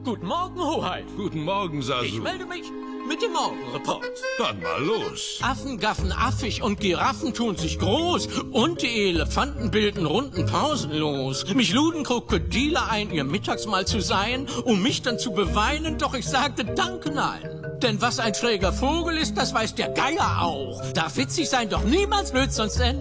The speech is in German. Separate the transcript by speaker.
Speaker 1: Guten Morgen, Hoheit.
Speaker 2: Guten Morgen, Sasu.
Speaker 1: Ich melde mich mit dem Morgenreport.
Speaker 2: Dann mal los.
Speaker 1: Affen gaffen affig und Giraffen tun sich groß. Und die Elefanten bilden runden pausenlos. Mich luden Krokodile ein, ihr Mittagsmahl zu sein, um mich dann zu beweinen, doch ich sagte Danke, nein. Denn was ein schräger Vogel ist, das weiß der Geier auch. Darf witzig sein, doch niemals blöd, sonst